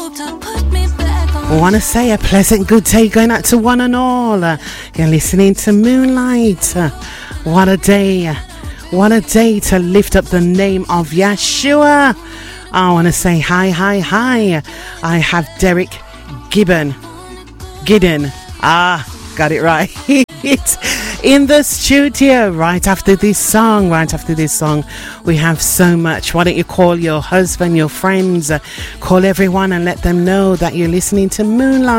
I want to say a pleasant good day going out to one and all. You're listening to Moonlight. What a day. What a day to lift up the name of Yeshua. I want to say hi. I have Derek Giddon. Got it right. In the studio right after this song. We have so much. Why don't you call your husband, your friends, call everyone and let them know that you're listening to Moonlight.